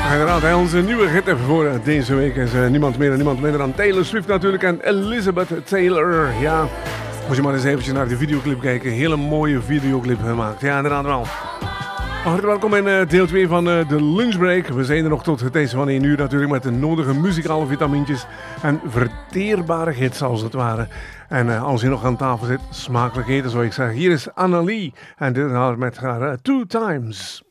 Inderdaad, onze nieuwe hit voor deze week is niemand meer en niemand minder dan Taylor Swift natuurlijk en Elizabeth Taylor. Ja, moet je maar eens eventjes naar de videoclip kijken. Hele mooie videoclip gemaakt. Ja, inderdaad wel. Hartelijk welkom in deel 2 van de lunchbreak. We zijn er nog tot deze van 1 uur natuurlijk met de nodige muzikale vitamintjes en verteerbare hits als het ware. En als je nog aan tafel zit, smakelijk eten zou ik zeggen. Hier is Annalie en dit is met haar Two Times.